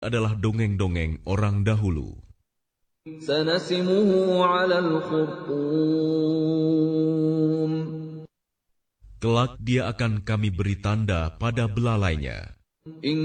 adalah dongeng-dongeng orang dahulu. سنسمه على الخرطوم Kelak dia akan kami beri tanda pada belalainya.